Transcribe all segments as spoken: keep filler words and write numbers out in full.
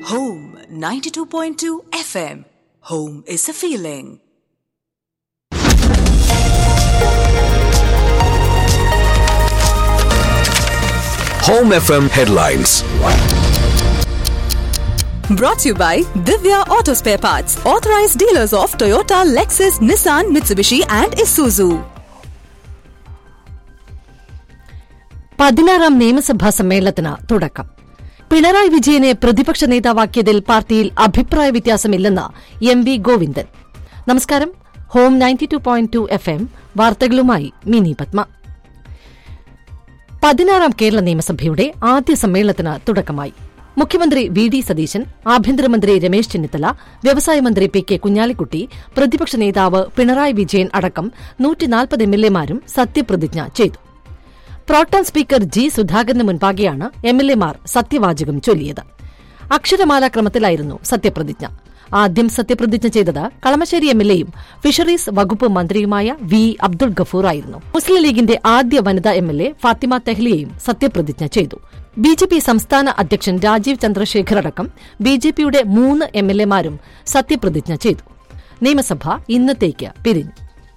Home ninety-two point two F M. Home is a feeling. Home F M headlines. Brought to you by Divya Auto Spare Parts, authorized dealers of Toyota, Lexus, Nissan, Mitsubishi and Isuzu. പതിനാറാം നിയമസഭാ സമ്മേളനത്തിന് തുടക്കം. പിണറായി വിജയനെ പ്രതിപക്ഷ നേതാവാക്കിയതിൽ പാർട്ടിയിൽ അഭിപ്രായ വ്യത്യാസമില്ലെന്ന് M V Govindan. നമസ്കാരം. Home ninety two point two F M വാർത്തകളുമായി മിനി പത്മ. പതിനാറാം കേരള നിയമസഭയുടെ ആദ്യ സമ്മേളനത്തിന് തുടക്കമായി. മുഖ്യമന്ത്രി വി ഡി സതീശൻ, ആഭ്യന്തരമന്ത്രി രമേശ് ചെന്നിത്തല, വ്യവസായ മന്ത്രി പി കെ കുഞ്ഞാലിക്കുട്ടി, പ്രതിപക്ഷ നേതാവ് പിണറായി വിജയൻ അടക്കം നൂറ്റിനാൽപ്പത് എം എൽ എമാരും സത്യപ്രതിജ്ഞ ചെയ്തു. പ്രോട്ടം സ്പീക്കർ ജി സുധാകരന് മുൻപാകെയാണ് എം എൽ എമാർ സത്യവാചകം ചൊല്ലിയത്. അക്ഷരമാല ക്രമത്തിലായിരുന്നു സത്യപ്രതിജ്ഞ. ആദ്യം സത്യപ്രതിജ്ഞ ചെയ്തത് കളമശ്ശേരി എം എൽ എയും ഫിഷറീസ് വകുപ്പ് മന്ത്രിയുമായ വി അബ്ദുൾ ഗഫൂർ ആയിരുന്നു. മുസ്ലിം ലീഗിന്റെ ആദ്യ വനിതാ എം എൽ എ ഫാത്തിമ തെഹ്ലിയയും സത്യപ്രതിജ്ഞ ചെയ്തു. ബി ജെ പി സംസ്ഥാന അധ്യക്ഷൻ രാജീവ് ചന്ദ്രശേഖർ അടക്കം ബി ജെ പിയുടെ മൂന്ന് എം എൽ എമാരും സത്യപ്രതിജ്ഞ ചെയ്തു. നിയമസഭ ഇന്നത്തേക്ക് പിരിഞ്ഞു.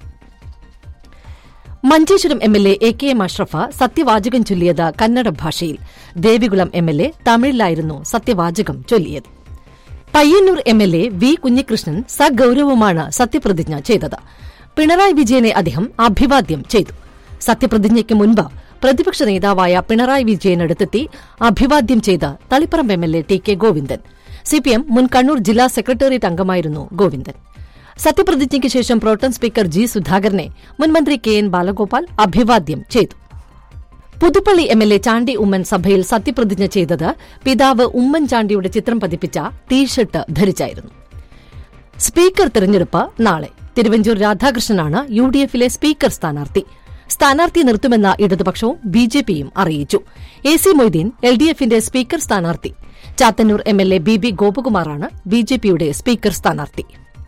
Manjeshwaram M L A A K M Ashraf സത്യവാചകം ചൊല്ലിയത് കന്നഡ ഭാഷയിൽ. ദേവികുളം എം എൽ എ തമിഴിലായിരുന്നു സത്യവാചകം ചൊല്ലിയത്. Payyanur M L A V Kunhikrishnan സഗൌരവമാണ് സത്യപ്രതിജ്ഞ ചെയ്തത്. പിണറായി വിജയനെ അദ്ദേഹം അഭിവാദ്യം ചെയ്തു. സത്യപ്രതിജ്ഞയ്ക്ക് മുൻപ് പ്രതിപക്ഷ നേതാവായ പിണറായി വിജയനടുത്തെത്തി അഭിവാദ്യം ചെയ്ത് Taliparamba M L A T K Govindan. CPM മുൻ കണ്ണൂർ ജില്ലാ സെക്രട്ടേറിയറ്റ് അംഗമായിരുന്നു ഗോവിന്ദൻ. സത്യപ്രതിജ്ഞയ്ക്ക് ശേഷം പ്രോട്ടം സ്പീക്കർ ജി സുധാകരനെ മുൻമന്ത്രി കെ എൻ ബാലഗോപാൽ അഭിവാദ്യം ചെയ്തു. Puthuppally M L A Chandy Oommen സഭയിൽ സത്യപ്രതിജ്ഞ ചെയ്തത് പിതാവ് ഉമ്മൻചാണ്ടിയുടെ ചിത്രം പതിപ്പിച്ച ടീഷർട്ട് ധരിച്ചായിരുന്നു. സ്പീക്കർ തെരഞ്ഞെടുപ്പ് നാളെ. തിരുവഞ്ചൂർ രാധാകൃഷ്ണനാണ് യു ഡി എഫിലെ സ്പീക്കർ സ്ഥാനാർത്ഥി. സ്ഥാനാർത്ഥി നിർത്തുമെന്ന ഇടതുപക്ഷവും ബി ജെ പിയും അറിയിച്ചു. A C Moideen L D എഫിന്റെ സ്പീക്കർ സ്ഥാനാർത്ഥി. Chathannoor M L A B B ഗോപകുമാറാണ് B J പിയുടെ സ്പീക്കർ സ്ഥാനാർത്ഥി.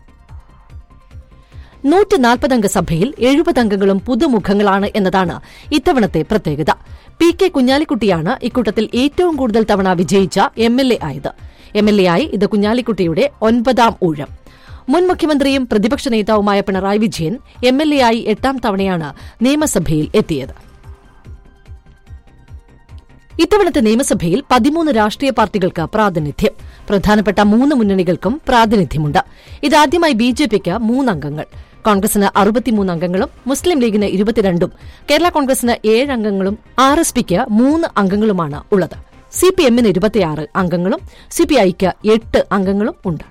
നൂറ്റിനാൽപ്പതംഗ സഭയിൽ എഴുപത് അംഗങ്ങളും പുതുമുഖങ്ങളാണ് എന്നതാണ് ഇത്തവണത്തെ പ്രത്യേകത. പി കെ കുഞ്ഞാലിക്കുട്ടിയാണ് ഇക്കൂട്ടത്തിൽ ഏറ്റവും കൂടുതൽ തവണ വിജയിച്ച എം എൽ എ ആയത്. എം എൽ എ ആയി ഇത് കുഞ്ഞാലിക്കുട്ടിയുടെ ഒൻപതാം ഊഴം. മുൻ മുഖ്യമന്ത്രിയും പ്രതിപക്ഷ നേതാവുമായ Pinarayi Vijayan M L A ആയി എട്ടാം തവണയാണ് നിയമസഭയിൽ എത്തിയത്. ഇത്തവണത്തെ നിയമസഭയിൽ പതിമൂന്ന് രാഷ്ട്രീയ പാർട്ടികൾക്ക് പ്രാതിനിധ്യം. പ്രധാനപ്പെട്ട മൂന്ന് മുന്നണികൾക്കും പ്രാതിനിധ്യമുണ്ട്. ഇതാദ്യമായി ബി ജെ പിക്ക് മൂന്നംഗങ്ങൾ, കോൺഗ്രസിന് അറുപത്തിമൂന്ന് അംഗങ്ങളും മുസ്ലിം ലീഗിന് ഇരുപത്തിരണ്ടും കേരള കോൺഗ്രസിന് ഏഴ് അംഗങ്ങളും ആർ എസ് പിക്ക് മൂന്ന് അംഗങ്ങളുമാണ് ഉള്ളത്. സി പി എമ്മിന് ഇരുപത്തിയാറ് അംഗങ്ങളും സിപിഐക്ക് എട്ട് അംഗങ്ങളും ഉണ്ട്.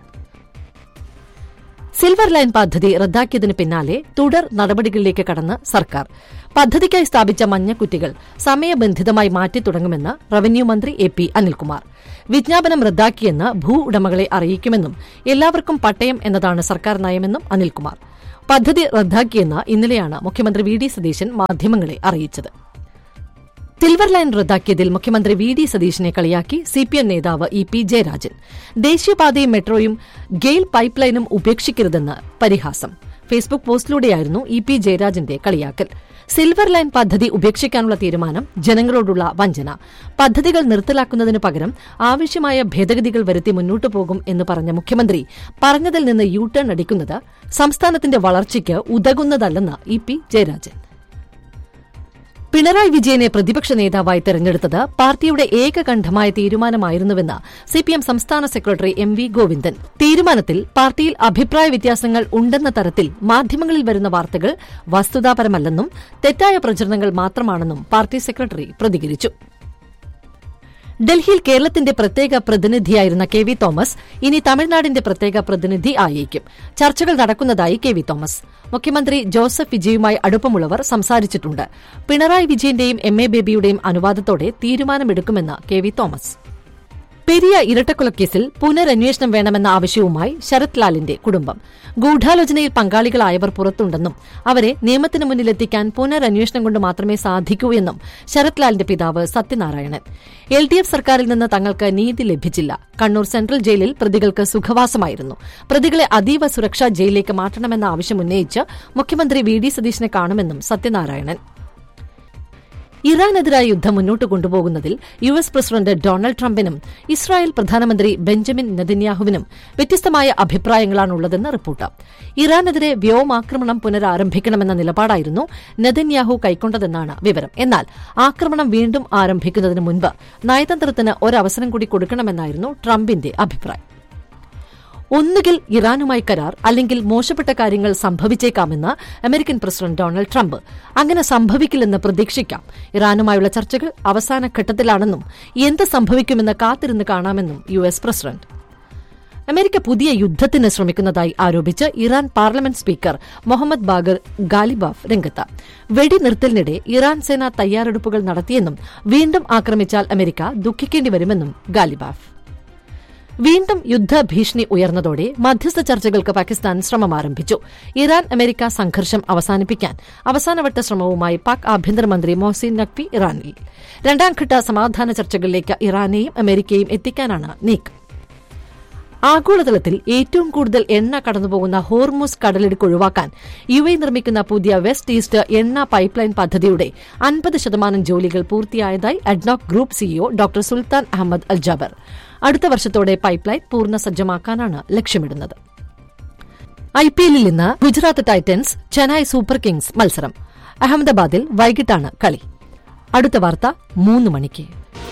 സിൽവർ ലൈൻ പദ്ധതി റദ്ദാക്കിയതിന് പിന്നാലെ തുടർ നടപടികളിലേക്ക് കടന്ന് സർക്കാർ. പദ്ധതിക്കായി സ്ഥാപിച്ച മഞ്ഞക്കുറ്റികൾ സമയബന്ധിതമായി മാറ്റിത്തുടങ്ങുമെന്ന് റവന്യൂ മന്ത്രി എ പി അനിൽകുമാർ. വിജ്ഞാപനം റദ്ദാക്കിയെന്ന് ഭൂ ഉടമകളെ അറിയിക്കുമെന്നും എല്ലാവർക്കും പട്ടയം എന്നതാണ് സർക്കാർ നയമെന്നും അനിൽകുമാർ. പദ്ധതി റദ്ദാക്കിയെന്ന് ഇന്നലെയാണ് മുഖ്യമന്ത്രി വി ഡി സതീശൻ മാധ്യമങ്ങളെ അറിയിച്ചത്. സിൽവർ ലൈൻ റദ്ദാക്കിയതിൽ മുഖ്യമന്ത്രി വി ഡി സതീശനെ കളിയാക്കി സിപിഎം നേതാവ് E P Jayarajan. ദേശീയപാതയും മെട്രോയും GAIL pipe ലൈനും ഉപേക്ഷിക്കരുതെന്ന് പരിഹാസം. ഫേസ്ബുക്ക് പോസ്റ്റിലൂടെയായിരുന്നു ഇ പി ജയരാജന്റെ കളിയാക്കൽ. സിൽവർ ലൈൻ പദ്ധതി ഉപേക്ഷിക്കാനുള്ള തീരുമാനം ജനങ്ങളോടുള്ള വഞ്ചന. പദ്ധതികൾ നിർത്തലാക്കുന്നതിനു പകരം ആവശ്യമായ ഭേദഗതികൾ വരുത്തി മുന്നോട്ടു പോകും എന്ന് പറഞ്ഞ മുഖ്യമന്ത്രി പറഞ്ഞതിൽ നിന്ന് യു ടേൺ അടിക്കുന്നത് സംസ്ഥാനത്തിന്റെ വളർച്ചയ്ക്ക് ഉതകുന്നതല്ലെന്ന് ഇ പി ജയരാജൻ. പിണറായി വിജയനെ പ്രതിപക്ഷ നേതാവായി തെരഞ്ഞെടുത്തത് പാർട്ടിയുടെ ഏകകണ്ഠമായ തീരുമാനമായിരുന്നുവെന്ന് സിപിഎം സംസ്ഥാന സെക്രട്ടറി എം വി ഗോവിന്ദൻ. തീരുമാനത്തിൽ പാർട്ടിയിൽ അഭിപ്രായ വ്യത്യാസങ്ങൾ ഉണ്ടെന്ന തരത്തിൽ മാധ്യമങ്ങളിൽ വരുന്ന വാർത്തകൾ വസ്തുതാപരമല്ലെന്നും തെറ്റായ പ്രചരണങ്ങൾ മാത്രമാണെന്നും പാർട്ടി സെക്രട്ടറി പ്രതികരിച്ചു. ഡൽഹിയിൽ കേരളത്തിന്റെ പ്രത്യേക പ്രതിനിധിയായിരുന്ന കെ വി തോമസ് ഇനി തമിഴ്നാടിന്റെ പ്രത്യേക പ്രതിനിധി ആയേക്കും. ചർച്ചകൾ നടക്കുന്നതായി കെ വി തോമസ്. മുഖ്യമന്ത്രി ജോസഫ് വിജയുമായി അടുപ്പമുള്ളവർ സംസാരിച്ചിട്ടുണ്ട്. പിണറായി വിജയന്റെയും എം എ ബേബിയുടെയും അനുവാദത്തോടെ തീരുമാനമെടുക്കുമെന്ന് കെ വി തോമസ്. പെരിയ ഇരട്ടക്കൊലക്കേസിൽ പുനരന്വേഷണം വേണമെന്ന ആവശ്യവുമായി ശരത് ലാലിന്റെ കുടുംബം. ഗൂഢാലോചനയിൽ പങ്കാളികളായവർ പുറത്തുണ്ടെന്നും അവരെ നിയമത്തിന് മുന്നിലെത്തിക്കാൻ പുനരന്വേഷണം കൊണ്ട് മാത്രമേ സാധിക്കൂ എന്നും ശരത് ലാലിന്റെ പിതാവ് സത്യനാരായണൻ. എൽ ഡി എഫ് സർക്കാരിൽ നിന്ന് തങ്ങൾക്ക് നീതി ലഭിച്ചില്ല. കണ്ണൂർ സെൻട്രൽ ജയിലിൽ പ്രതികൾക്ക് സുഖവാസമായിരുന്നു. പ്രതികളെ അതീവ സുരക്ഷാ ജയിലിലേക്ക് മാറ്റണമെന്ന ആവശ്യം ഉന്നയിച്ച് മുഖ്യമന്ത്രി വി ഡി സതീശനെ കാണുമെന്നും സത്യനാരായണൻ. ഇറാനെതിരായ യുദ്ധം മുന്നോട്ട് കൊണ്ടുപോകുന്നതിൽ U S president Donald ട്രംപിനും Israel പ്രധാനമന്ത്രി ബെഞ്ചമിൻ നെതന്യാഹുവിനും വ്യത്യസ്തമായ അഭിപ്രായങ്ങളാണുള്ളതെന്ന് റിപ്പോർട്ട്. ഇറാനെതിരെ വ്യോമാക്രമണം പുനരാരംഭിക്കണമെന്ന നിലപാടായിരുന്നു നെതന്യാഹു കൈക്കൊണ്ടതെന്നാണ് വിവരം. എന്നാൽ ആക്രമണം വീണ്ടും ആരംഭിക്കുന്നതിന് മുൻപ് നയതന്ത്രത്തിന് ഒരവസരം കൂടി കൊടുക്കണമെന്നായിരുന്നു ട്രംപിന്റെ അഭിപ്രായം. ഒന്നുകിൽ ഇറാനുമായി കരാർ, അല്ലെങ്കിൽ മോശപ്പെട്ട കാര്യങ്ങൾ സംഭവിച്ചേക്കാമെന്ന് അമേരിക്കൻ പ്രസിഡന്റ് ഡൊണാൾഡ് ട്രംപ്. അങ്ങനെ സംഭവിക്കില്ലെന്ന് പ്രതീക്ഷിക്കാം. ഇറാനുമായുള്ള ചർച്ചകൾ അവസാന ഘട്ടത്തിലാണെന്നും എന്ത് സംഭവിക്കുമെന്ന് കാത്തിരുന്ന് കാണാമെന്നും യു എസ് പ്രസിഡന്റ്. അമേരിക്ക പുതിയ യുദ്ധത്തിന് ശ്രമിക്കുന്നതായി ആരോപിച്ച് Iran parliament speaker Mohammad Bagher Ghalibaf രംഗത്ത്. വെടിനിർത്തലിനിടെ ഇറാൻ സേന തയ്യാറെടുപ്പുകൾ നടത്തിയെന്നും വീണ്ടും ആക്രമിച്ചാൽ അമേരിക്ക ദുഃഖിക്കേണ്ടി വരുമെന്നും ഗാലിബാഫ്. വീണ്ടും യുദ്ധഭീഷണി ഉയർന്നതോടെ മധ്യസ്ഥ ചർച്ചകൾക്ക് പാകിസ്ഥാൻ ശ്രമം ആരംഭിച്ചു. ഇറാൻ അമേരിക്ക സംഘർഷം അവസാനിപ്പിക്കാൻ അവസാനവട്ട ശ്രമവുമായി പാക് ആഭ്യന്തരമന്ത്രി മൊഹ്സിൻ നഖ്വി ഇറാനിൽ. രണ്ടാംഘട്ട സമാധാന ചർച്ചകളിലേക്ക് ഇറാനെയും അമേരിക്കയും എത്തിക്കാനാണ് നീക്കം. ആഗോളതലത്തിൽ ഏറ്റവും കൂടുതൽ എണ്ണ കടന്നുപോകുന്ന ഹോർമുസ് കടലിടുക്ക് ഒഴിവാക്കാൻ യു എ നിർമ്മിക്കുന്ന പുതിയ വെസ്റ്റ് ഈസ്റ്റ് എണ്ണ പൈപ്പ്ലൈൻ പദ്ധതിയുടെ അൻപത് ശതമാനം ജോലികൾ പൂർത്തിയായതായി അഡ്നോക് ഗ്രൂപ്പ് സിഇഒ ഡോക്ടർ സുൽത്താൻ അഹമ്മദ് അൽ ജാബർ. അടുത്ത വർഷത്തോടെ പൈപ്പ്ലൈൻ പൂർണ്ണ സജ്ജമാക്കാനാണ് ലക്ഷ്യമിടുന്നത്. ഐപിഎല്ലിൽ ഇന്ന് Gujarat Titans Chennai super Kings മത്സരം. അഹമ്മദാബാദിൽ വൈകിട്ടാണ് കളി. അടുത്ത വാർത്ത മൂന്ന് മണിക്ക്.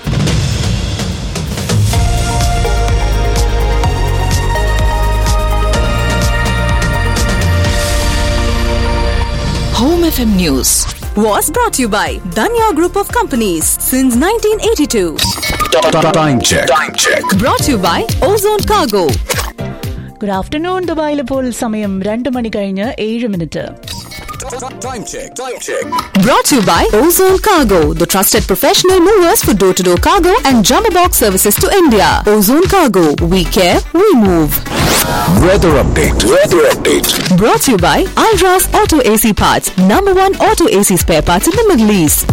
Home F M News was brought to you by Danya Group of Companies since nineteen eighty-two. Time check. Time check. Brought to you by Ozone Cargo. Good afternoon. ദുബായിൽ ഇപ്പോൾ സമയം രണ്ട് മണി കഴിഞ്ഞ് ഏഴ് minute. Time check. Time check. Brought to you by Ozone Cargo, the trusted professional movers for door-to-door cargo and jumbo box services to India. Ozone Cargo, we care, we move. Weather update. Weather update. Brought to you by Alras Auto A C Parts, number one auto A C spare parts in the Middle East.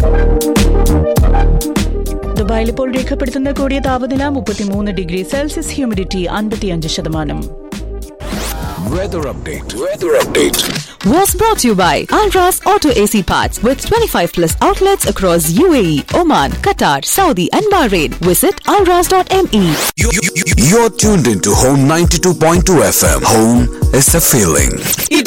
ദുബായിൽ ഇപ്പോൾ രേഖപ്പെടുത്തുന്ന കൂടിയ താപനില മുപ്പത്തിമൂന്ന് degree Celsius, humidity അൻപത്തിയഞ്ച് ശതമാനം. Weather update. Weather update. Was brought to you by Alras Auto A C Parts with twenty-five plus outlets across U A E, Oman, Qatar, Saudi and Bahrain. Visit alras dot m e. You, you, you, you're tuned into Home ninety-two point two F M. Home is a feeling.